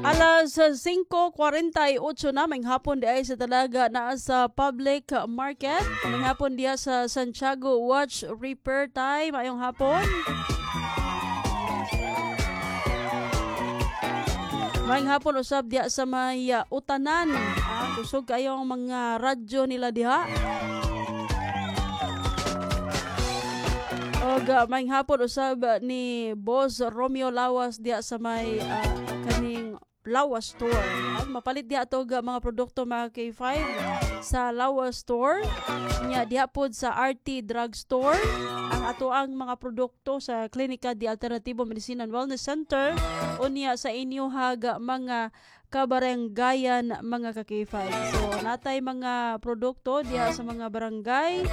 Alas 5:48 na may hapon di ay sa talaga na sa public market. May hapon diya sa Santiago Watch Repair time ayong hapon. May hapon usab diya sa may utanan. Kusog kayong mga radyo nila diha. Og may hapon usab ni Boss Romeo Lawas diya sa may kaning Lawas Store. Mapalit diya to mga produkto mga K5 sa Lawas Store. Nya diha pod sa RT Drug Store ang atoang mga produkto sa Klinika di Alternatibo Medicine and Wellness Center unya sa inyo haga mga kabaranggayan mga ka-K5. So natay mga produkto diha sa mga barangay.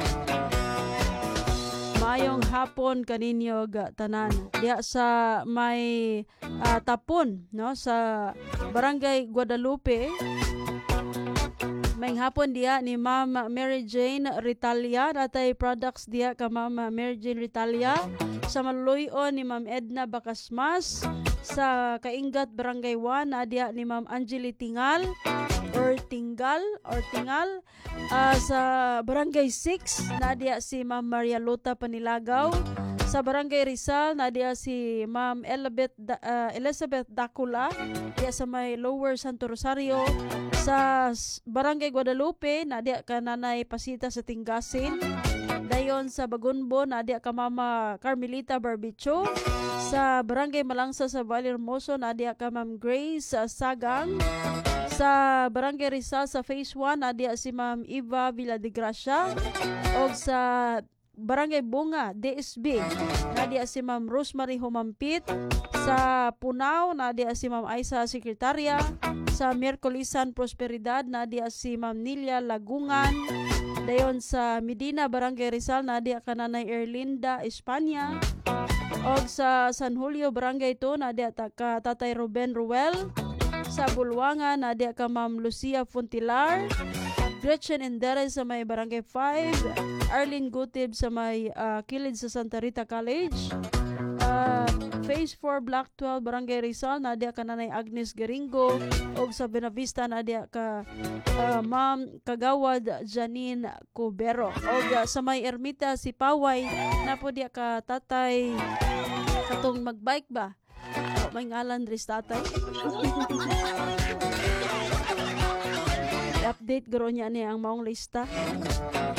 Maayong hapon kaninyo tanan diya sa may tapon no sa Barangay Guadalupe. May hapon diya ni Ma'am Mary Jane Ritalia natay products diya ka Ma'am Mary Jane Ritalia sa Maluyon ni Ma'am Edna Bacasmas sa Kaingat Barangay 1 diya ni Ma'am Angeli Tingal sa Barangay 6 nadia si Ma'am Maria Lota Panilagaw. Sa Barangay Rizal nadia si Ma'am Elizabeth Dacula diya sa may Lower Santo Rosario. Sa Barangay Guadalupe nadia ka Nanay Pasita sa Tingasin. Dayon sa Bagunbo nadia ka Mama Carmelita Barbicho. Sa Barangay Malangsa sa Valle Hermoso nadia ka Ma'am Grace Sagang. Sa Barangay Rizal sa Phase 1 nadia si Ma'am Eva Villadegracia. O sa Barangay Bunga DSB nadia si Ma'am Rosemary Humampit. Sa Punao nadia si Ma'am Aisa Sekretarya. Sa Miyerkulisan Prosperidad nadia si Ma'am Nilia Lagungan. Dayon sa Medina Barangay Rizal nadia ka Nanay Erlinda Espanya. O sa San Julio Barangay 2 nadia ka Tatay Ruben Ruel. Sa Bulwangan nadia ka Ma'am Lucia Fontilar. Gretchen Enderes sa may Barangay 5. Arlene Gutib sa may Kilid sa Santa Rita College. Phase 4 Block 12 Barangay Rizal nadia ka Nanay Agnes Garingo. O sa Benavista nadia ka Ma'am Kagawad Janine Cubero. O sa may Ermita si Paway napo diya ka Tatay katong magbike ba? May ngalan dres tatay. Update garo niya ang maong lista.